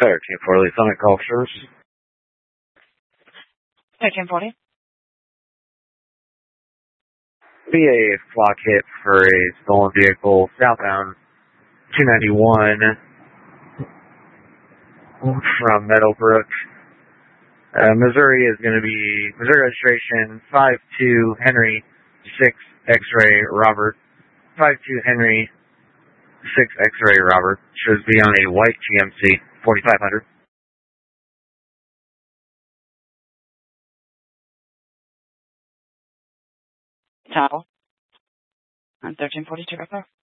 1340 Summit Golf Service. 1340. Be a flock hit for a stolen vehicle southbound 291 from Meadowbrook. Missouri is going to be Missouri registration 52 Henry 6 X-ray Robert. 52 Henry 6 X-ray Robert. Should be on a white GMC 4500. Title. On 1342 right there.